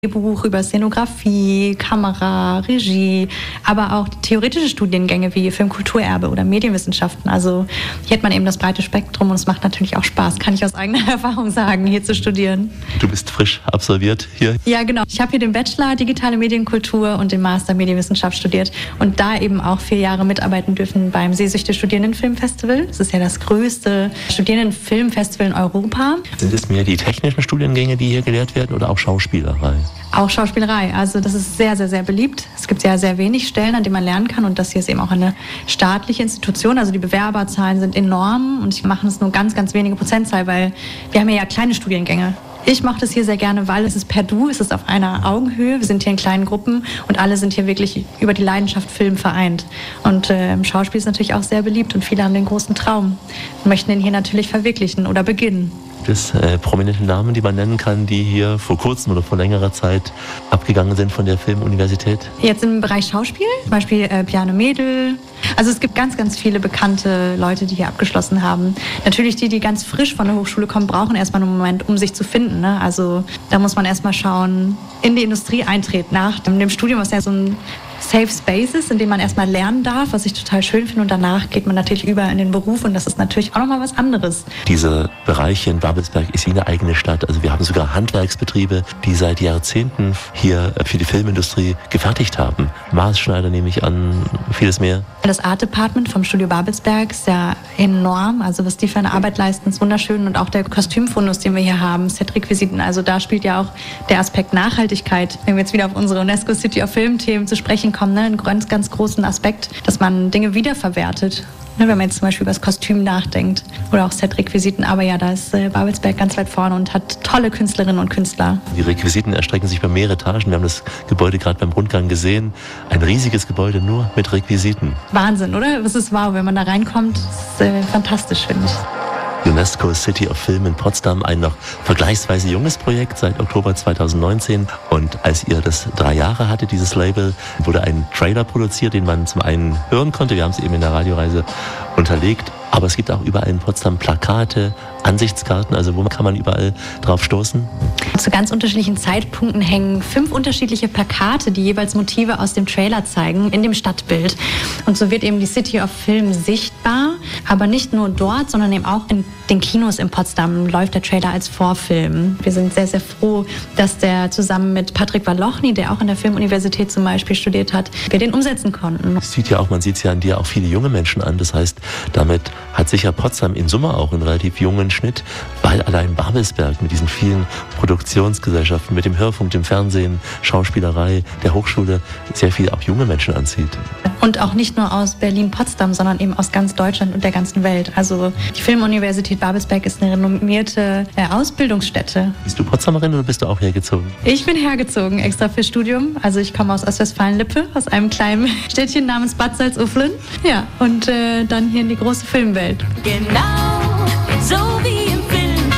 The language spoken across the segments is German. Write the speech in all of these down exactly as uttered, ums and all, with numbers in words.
Buch über Szenografie, Kamera, Regie, aber auch theoretische Studiengänge wie Filmkulturerbe oder Medienwissenschaften. Also hier hat man eben das breite Spektrum und es macht natürlich auch Spaß, kann ich aus eigener Erfahrung sagen, hier zu studieren. Du bist frisch absolviert hier? Ja, genau. Ich habe hier den Bachelor Digitale Medienkultur und den Master Medienwissenschaft studiert und da eben auch vier Jahre mitarbeiten dürfen beim Sehsüchte Studierendenfilmfestival. Das ist ja das größte Studierendenfilmfestival in Europa. Sind es mehr die technischen Studiengänge, die hier gelehrt werden oder auch Schauspielerei? Auch Schauspielerei. Also das ist sehr, sehr, sehr beliebt. Es gibt ja sehr wenig Stellen, an denen man lernen kann und das hier ist eben auch eine staatliche Institution. Also die Bewerberzahlen sind enorm und ich mache es nur ganz, ganz wenige Prozentzahl, weil wir haben ja kleine Studiengänge. Ich mache das hier sehr gerne, weil es ist per Du, es ist auf einer Augenhöhe. Wir sind hier in kleinen Gruppen und alle sind hier wirklich über die Leidenschaft Film vereint. Und äh, Schauspiel ist natürlich auch sehr beliebt und viele haben den großen Traum und möchten ihn hier natürlich verwirklichen oder beginnen. Das äh, prominente Namen, die man nennen kann, die hier vor kurzem oder vor längerer Zeit abgegangen sind von der Filmuniversität? Jetzt im Bereich Schauspiel, zum Beispiel äh, Bjarne Mädel. Also es gibt ganz, ganz viele bekannte Leute, die hier abgeschlossen haben. Natürlich die, die ganz frisch von der Hochschule kommen, brauchen erstmal einen Moment, um sich zu finden. Ne? Also da muss man erstmal schauen, in die Industrie eintreten. Nach dem Studium, was ja so ein Safe Space ist, in dem man erstmal lernen darf, was ich total schön finde. Und danach geht man natürlich über in den Beruf und das ist natürlich auch nochmal was anderes. Dieser Bereich in Babelsberg ist wie eine eigene Stadt. Also wir haben sogar Handwerksbetriebe, die seit Jahrzehnten hier für die Filmindustrie gefertigt haben. Maßschneider nehme ich an, vieles mehr. Das Art Department vom Studio Babelsberg ist ja enorm. Also was die für eine Arbeit leisten, ist wunderschön. Und auch der Kostümfundus, den wir hier haben, Set-Requisiten. Also da spielt ja auch der Aspekt Nachhaltigkeit, wenn wir jetzt wieder auf unsere UNESCO City of Film-Themen zu sprechen kommen, ne, einen ganz, ganz großen Aspekt, dass man Dinge wiederverwertet. Ne, wenn man jetzt zum Beispiel über das Kostüm nachdenkt oder auch Set-Requisiten. Aber ja, da ist äh, Babelsberg ganz weit vorne und hat tolle Künstlerinnen und Künstler. Die Requisiten erstrecken sich über mehrere Etagen. Wir haben das Gebäude gerade beim Rundgang gesehen. Ein riesiges Gebäude nur mit Requisiten. Wahnsinn, oder? Das ist wow, wenn man da reinkommt. Das ist äh, fantastisch, finde ich. UNESCO City of Film in Potsdam, ein noch vergleichsweise junges Projekt seit Oktober zweitausendneunzehn. Und als ihr das drei Jahre hatte, dieses Label, wurde ein Trailer produziert, den man zum einen hören konnte. Wir haben es eben in der Radioreise unterlegt. Aber es gibt auch überall in Potsdam Plakate, Ansichtskarten, also wo kann man überall drauf stoßen? Zu ganz unterschiedlichen Zeitpunkten hängen fünf unterschiedliche Plakate, die jeweils Motive aus dem Trailer zeigen, in dem Stadtbild. Und so wird eben die City of Film sichtbar, aber nicht nur dort, sondern eben auch in den Kinos in Potsdam läuft der Trailer als Vorfilm. Wir sind sehr, sehr froh, dass der zusammen mit Patrick Walochny, der auch an der Filmuniversität zum Beispiel studiert hat, wir den umsetzen konnten. Es sieht ja auch, man sieht es ja an dir, auch viele junge Menschen an. Das heißt, damit hat sicher Potsdam in Summe auch einen relativ jungen Schnitt, weil allein Babelsberg mit diesen vielen Produktionsgesellschaften, mit dem Hörfunk, dem Fernsehen, Schauspielerei, der Hochschule sehr viel auch junge Menschen anzieht. Und auch nicht nur aus Berlin-Potsdam, sondern eben aus ganz Deutschland und der ganzen Welt. Also die Filmuniversität Babelsberg ist eine renommierte äh, Ausbildungsstätte. Bist du Potsdamerin oder bist du auch hergezogen? Ich bin hergezogen, extra für Studium. Also ich komme aus Ostwestfalen-Lippe, aus einem kleinen Städtchen namens Bad Salzuflen. Ja, und äh, dann hier in die große Filmwelt. Genau so wie im Film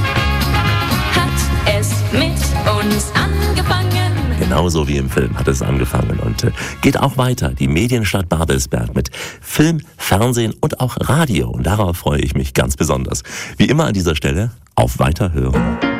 hat es mit uns angefangen. Genauso wie im Film hat es angefangen und äh, geht auch weiter. Die Medienstadt Babelsberg mit Film, Fernsehen und auch Radio. Und darauf freue ich mich ganz besonders. Wie immer an dieser Stelle, auf Weiterhören.